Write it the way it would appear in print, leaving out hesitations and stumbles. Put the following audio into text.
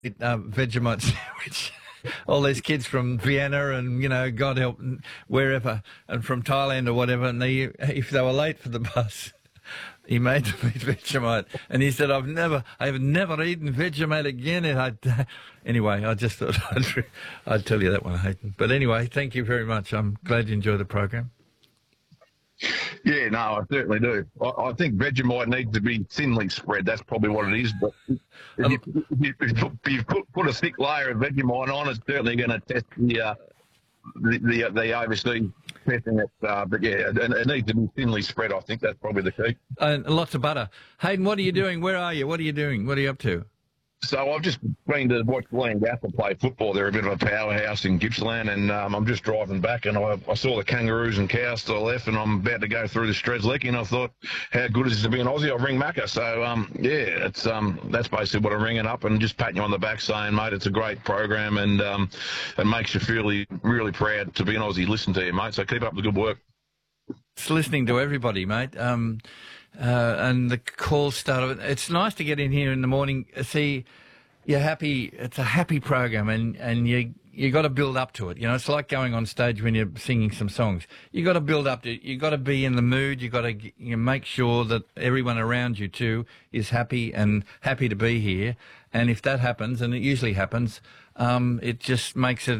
Vegemite sandwich. All these kids from Vienna and, God help, wherever, and from Thailand or whatever, and if they were late for the bus, he made them eat Vegemite. And he said, I've never eaten Vegemite again. And anyway, I just thought I'd tell you that one, Hayden. But anyway, thank you very much. I'm glad you enjoyed the program. Yeah, no, I certainly do. I think Vegemite needs to be thinly spread. That's probably what it is. But if you put a thick layer of Vegemite on, it's certainly going to test the overseas testing it. But yeah, it needs to be thinly spread. I think that's probably the key. And lots of butter. Hayden, what are you doing? Where are you? What are you doing? What are you up to? So I've just been to watch Leongatha play football. They're a bit of a powerhouse in Gippsland, and I'm just driving back, and I saw the Kangaroos and Cows to the left, and I'm about to go through the Stradlecky, and I thought, how good is it to be an Aussie? I'll ring Macca. So, yeah, it's that's basically what I'm ringing up, and just patting you on the back saying, mate, it's a great program, and it makes you feel really proud to be an Aussie. Listen to you, mate. So keep up the good work. It's listening to everybody, mate. And the calls started. It's nice to get in here in the morning. See, you're happy. It's a happy program, and you got to build up to it. It's like going on stage when you're singing some songs. You got to build up to it. You got to be in the mood. You got to make sure that everyone around you too is happy and happy to be here. And if that happens, and it usually happens, it just makes it